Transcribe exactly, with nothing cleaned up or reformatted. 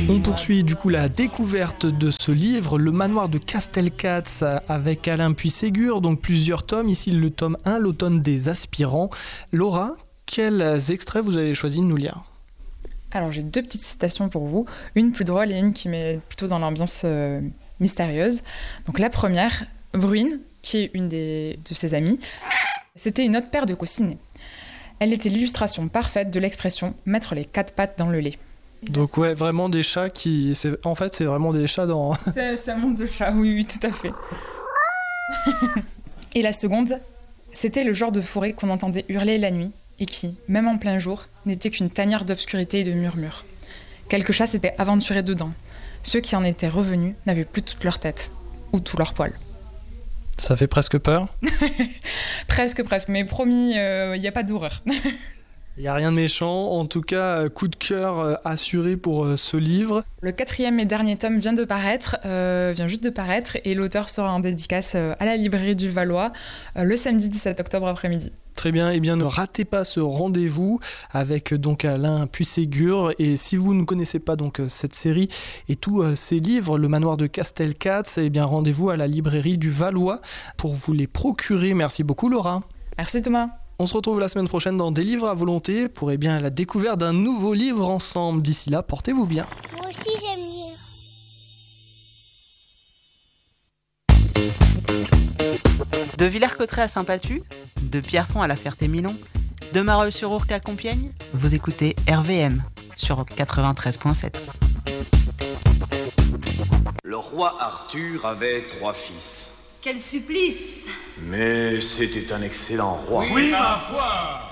On poursuit du coup la découverte de ce livre, Le Manoir de Castelcats, avec Alain Puységur, donc plusieurs tomes. Ici le tome un, L'automne des aspirants. Laura, quels extraits vous avez choisi de nous lire ? Alors j'ai deux petites citations pour vous, une plus drôle et une qui met plutôt dans l'ambiance euh, mystérieuse. Donc la première, Bruine, qui est une des, de ses amies, c'était une autre paire de coussinets. Elle était l'illustration parfaite de l'expression « mettre les quatre pattes dans le lait ». Donc ouais, vraiment des chats qui... C'est... En fait, c'est vraiment des chats dans... C'est, c'est un monde de chats, oui, oui, tout à fait. Et la seconde, c'était le genre de forêt qu'on entendait hurler la nuit et qui, même en plein jour, n'était qu'une tanière d'obscurité et de murmures. Quelques chats s'étaient aventurés dedans. Ceux qui en étaient revenus n'avaient plus toute leur tête, ou tout leur poil. Ça fait presque peur. Presque, presque, mais promis, il euh, n'y a pas d'horreur. Il n'y a rien de méchant, en tout cas, coup de cœur assuré pour ce livre. Le quatrième et dernier tome vient de paraître, euh, vient juste de paraître, et l'auteur sera en dédicace à la librairie du Valois euh, le samedi dix-sept octobre après-midi. Très bien, eh bien ne ratez pas ce rendez-vous avec donc Alain Puységur. Et si vous ne connaissez pas donc cette série et tous ces livres, Le Manoir de Castelcats, eh bien rendez-vous à la librairie du Valois pour vous les procurer. Merci beaucoup Laura. Merci Thomas. On se retrouve la semaine prochaine dans Des livres à volonté pour eh bien, la découverte d'un nouveau livre ensemble. D'ici là, portez-vous bien. Moi aussi j'aime lire. De Villers-Cotterêts à Saint-Patu, de Pierrefonds à la Ferté-Milon, de Marolles-sur-Ourcq à Compiègne, vous écoutez R V M sur quatre-vingt-treize virgule sept. Le roi Arthur avait trois fils. Quel supplice! Mais c'était un excellent roi. Oui, ma foi!